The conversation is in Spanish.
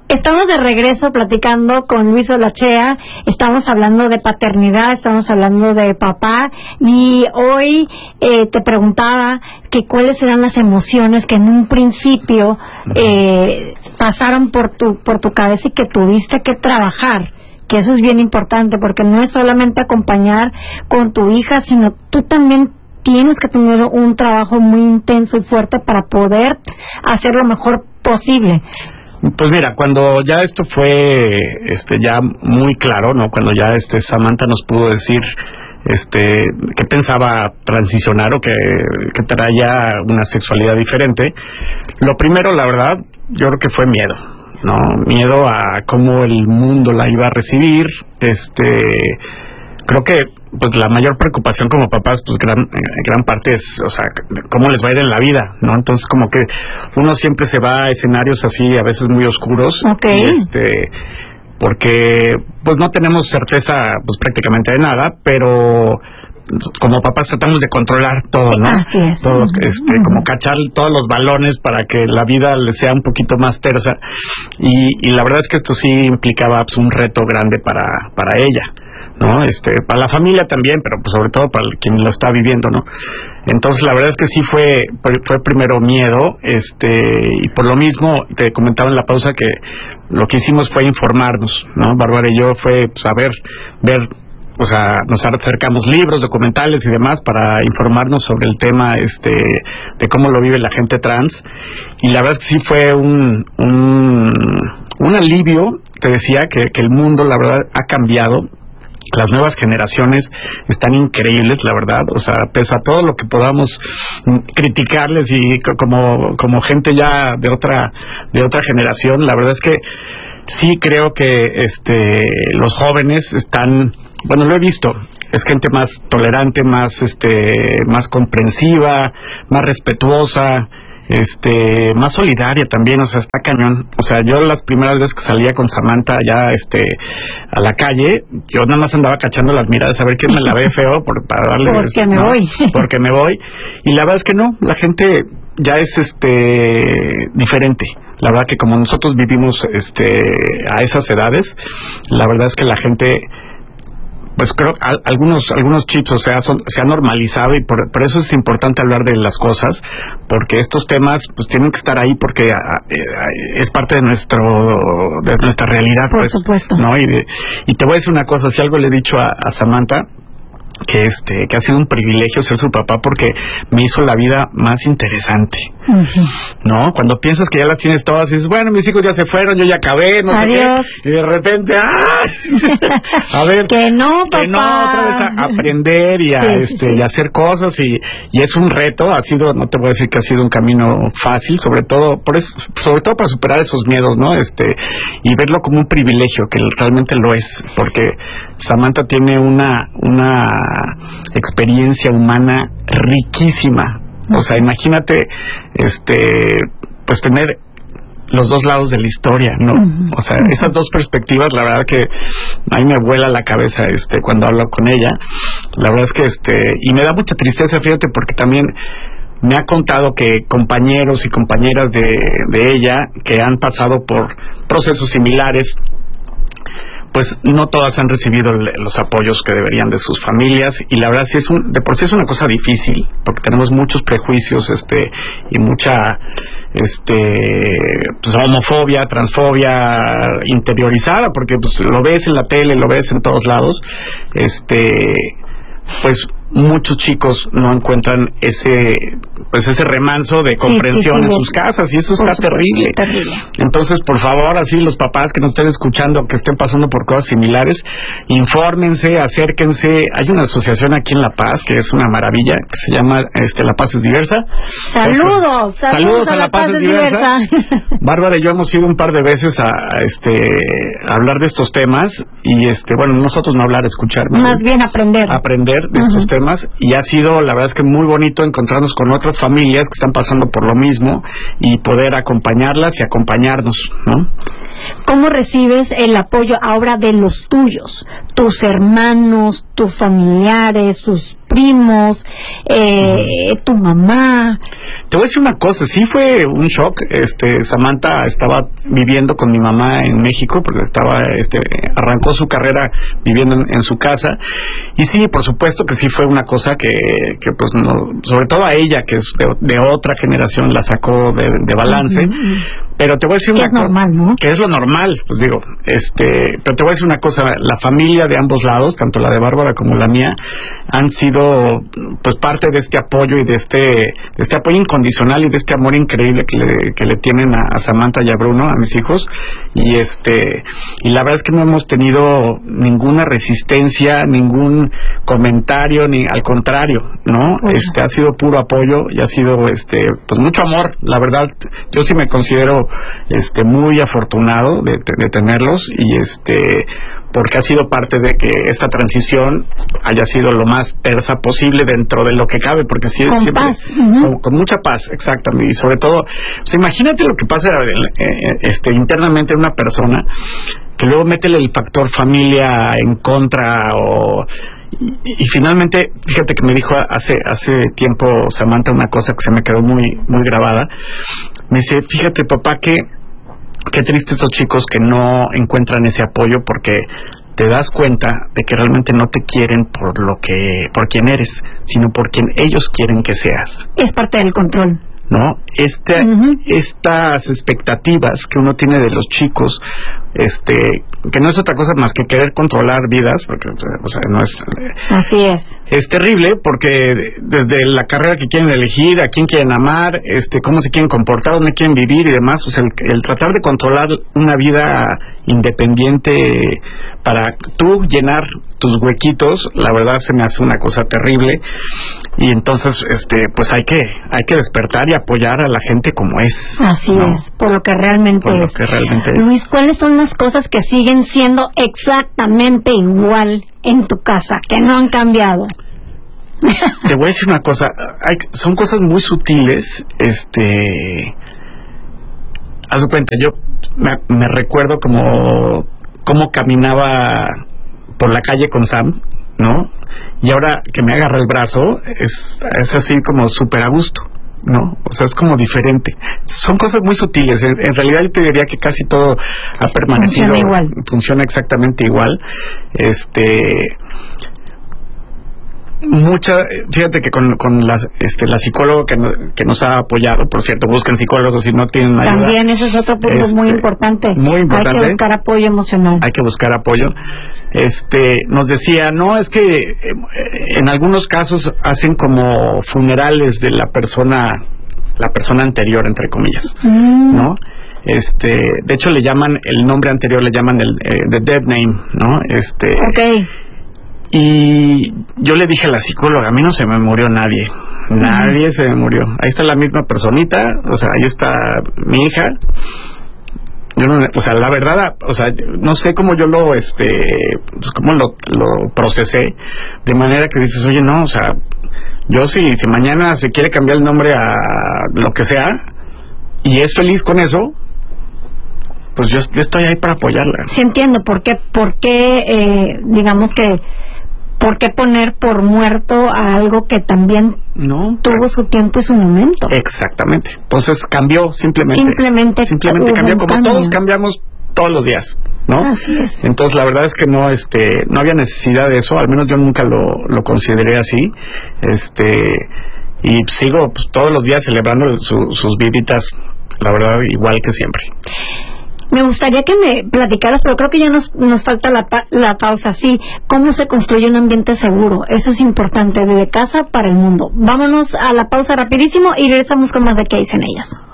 Estamos de regreso platicando con Luis Olachea, estamos hablando de paternidad, estamos hablando de papá, y hoy te preguntaba que cuáles eran las emociones que en un principio pasaron por tu cabeza y que tuviste que trabajar, que eso es bien importante, porque no es solamente acompañar con tu hija, sino tú también tienes que tener un trabajo muy intenso y fuerte para poder hacer lo mejor posible. Pues mira, cuando ya esto fue ya muy claro, ¿no? Cuando ya Samantha nos pudo decir que pensaba transicionar o que traía una sexualidad diferente, lo primero, la verdad, yo creo que fue miedo, ¿no? Miedo a cómo el mundo la iba a recibir. Creo que pues la mayor preocupación como papás, pues gran parte es, o sea, cómo les va a ir en la vida, ¿no? Entonces como que uno siempre se va a escenarios así, a veces muy oscuros. Okay. Porque pues no tenemos certeza pues prácticamente de nada, pero como papás tratamos de controlar todo, ¿no? Así es. Todo, como cachar todos los balones para que la vida le sea un poquito más tersa, y la verdad es que esto sí implicaba pues un reto grande para ella, ¿no? Para la familia también, pero pues sobre todo para quien lo está viviendo, ¿no? Entonces la verdad es que sí fue primero miedo, y por lo mismo te comentaba en la pausa que lo que hicimos fue informarnos, ¿no? Bárbara y yo fue saber, ver, o sea, nos acercamos libros, documentales y demás para informarnos sobre el tema de cómo lo vive la gente trans, y la verdad es que sí fue un alivio. Te decía que el mundo la verdad ha cambiado. Las nuevas generaciones están increíbles, la verdad, o sea, pese a todo lo que podamos criticarles y como gente ya de otra generación, la verdad es que sí creo que los jóvenes están, bueno, lo he visto, es gente más tolerante, más comprensiva, más respetuosa, más solidaria también, o sea, está cañón. O sea, yo las primeras veces que salía con Samantha ya a la calle, yo nada más andaba cachando las miradas a ver quién me la ve feo para darle porque me voy. Porque me voy. Y la verdad es que no, la gente ya es diferente. La verdad que como nosotros vivimos a esas edades, la verdad es que la gente, pues creo algunos chips, o sea, se ha normalizado, y por eso es importante hablar de las cosas, porque estos temas pues tienen que estar ahí porque es parte de nuestra realidad, por pues, supuesto, ¿no? Y te voy a decir una cosa, si algo le he dicho a Samantha, que ha sido un privilegio ser su papá, porque me hizo la vida más interesante. Uh-huh. ¿No? Cuando piensas que ya las tienes todas y dices, bueno, mis hijos ya se fueron, yo ya acabé, no Adiós. sé qué, y de repente, a ver, que no, papá. Que no, otra vez a aprender y y a hacer cosas, y es un reto. Ha sido, no te voy a decir que ha sido un camino fácil, sobre todo para superar esos miedos, ¿no? Y verlo como un privilegio, que realmente lo es, porque Samantha tiene una experiencia humana riquísima. O sea, imagínate, pues tener los dos lados de la historia, ¿no? Uh-huh. O sea, esas dos perspectivas, la verdad que a mí me vuela la cabeza, cuando hablo con ella. La verdad es que, y me da mucha tristeza, fíjate, porque también me ha contado que compañeros y compañeras de ella que han pasado por procesos similares, pues no todas han recibido los apoyos que deberían de sus familias, y la verdad sí de por sí es una cosa difícil, porque tenemos muchos prejuicios y mucha pues homofobia, transfobia interiorizada, porque pues lo ves en la tele, lo ves en todos lados. Pues muchos chicos no encuentran ese remanso de comprensión en sus casas, y eso está terrible. Entonces, por favor, así los papás que nos estén escuchando, que estén pasando por cosas similares, infórmense, acérquense. Hay una asociación aquí en La Paz que es una maravilla, que se llama La Paz es Diversa. Saludos a La Paz es Diversa. Bárbara y yo hemos ido un par de veces a hablar de estos temas, y bueno, nosotros no hablar, escuchar, ¿no? Más bien aprender de estos temas, y ha sido, la verdad es que muy bonito encontrarnos con otras familias que están pasando por lo mismo y poder acompañarlas y acompañarnos, ¿no? ¿Cómo recibes el apoyo ahora de los tuyos? Tus hermanos, tus familiares, sus primos, tu mamá. Te voy a decir una cosa, sí fue un shock. Samantha estaba viviendo con mi mamá en México porque arrancó su carrera viviendo en su casa, y sí, por supuesto que sí fue una cosa que pues no, sobre todo a ella, que es de otra generación, la sacó de balance. Pero te voy a decir una cosa. Que es normal, ¿no? Que es lo normal, pues digo, pero te voy a decir una cosa, la familia de ambos lados, tanto la de Bárbara como la mía, han sido pues parte de este apoyo y de este apoyo incondicional y de este amor increíble que le tienen a Samantha y a Bruno, a mis hijos, y la verdad es que no hemos tenido ninguna resistencia, ningún comentario, ni al contrario, ¿no? Ha sido puro apoyo y ha sido pues mucho amor. La verdad, yo sí me considero muy afortunado de tenerlos, y porque ha sido parte de que esta transición haya sido lo más tersa posible dentro de lo que cabe, porque sí, con siempre paz. Con mucha paz, exactamente. Y sobre todo, pues imagínate lo que pasa internamente en una persona, que luego métele el factor familia en contra, y finalmente, fíjate que me dijo hace tiempo Samantha una cosa que se me quedó muy, muy grabada. Me dice, fíjate, papá, qué triste estos chicos que no encuentran ese apoyo, porque te das cuenta de que realmente no te quieren por quien eres, sino por quien ellos quieren que seas. Es parte del control, ¿no? Estas expectativas que uno tiene de los chicos, que no es otra cosa más que querer controlar vidas, porque, o sea, no es... Así es. Es terrible, porque desde la carrera que quieren elegir, a quién quieren amar, cómo se quieren comportar, dónde quieren vivir y demás, o sea, el tratar de controlar una vida independiente para tú llenar tus huequitos, la verdad se me hace una cosa terrible. Y entonces, pues hay que despertar y apoyar a la gente como es. Así, ¿no? Es, por lo que realmente es. Luis, ¿cuáles son las cosas que siguen siendo exactamente igual en tu casa, que no han cambiado? Te voy a decir una cosa, son cosas muy sutiles. Haz de cuenta, yo me recuerdo cómo caminaba por la calle con Sam, ¿no? Y ahora que me agarra el brazo, es así como súper a gusto, ¿no? O sea, es como diferente. Son cosas muy sutiles. En realidad yo te diría que casi todo ha permanecido. Funciona igual. Funciona exactamente igual. Fíjate que con la psicóloga que nos ha apoyado, por cierto, busquen psicólogos si no tienen ayuda. También eso es otro punto muy importante. Muy importante. Hay que buscar apoyo emocional. Hay que buscar apoyo. Nos decía, no, es que en algunos casos hacen como funerales de la persona anterior, entre comillas, ¿no? De hecho le llaman el nombre anterior, le llaman the dead name, ¿no? Okay. Y yo le dije a la psicóloga, a mí no se me murió nadie. Nadie se me murió. Ahí está la misma personita, o sea, ahí está mi hija. Yo no, o sea, la verdad, o sea, no sé cómo yo pues cómo lo procesé, de manera que dices, oye, no, o sea, yo si mañana se quiere cambiar el nombre a lo que sea, y es feliz con eso, pues yo estoy ahí para apoyarla. Sí, entiendo por qué digamos que, ¿por qué poner por muerto a algo que también tuvo su tiempo y su momento? Exactamente. Entonces cambió simplemente. Simplemente cambió, como todos cambiamos todos los días, ¿no? Así es. Entonces la verdad es que no había necesidad de eso, al menos yo nunca lo consideré así. Y sigo pues, todos los días celebrando sus viditas, la verdad, igual que siempre. Me gustaría que me platicaras, pero creo que ya nos falta la pausa. Sí, ¿cómo se construye un ambiente seguro? Eso es importante, desde casa para el mundo. Vámonos a la pausa rapidísimo y regresamos con más de ¿Qué dicen ellas?